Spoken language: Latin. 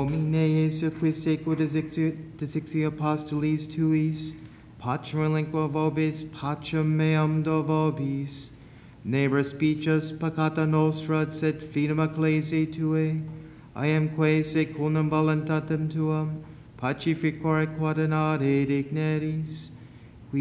Nomine Jesu Christe quod dixi apostolis tuis, Pacem lingua vobis, pacem meam do vobis, ne respices peccata nostra, sed fidem ecclesiae Tuae, iamque secundum voluntatem Tuam, pacificore quod in ade digneris,